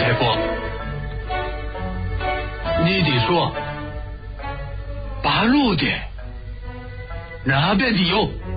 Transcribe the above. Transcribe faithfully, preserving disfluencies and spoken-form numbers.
太傅，你得说，八路的那边的有。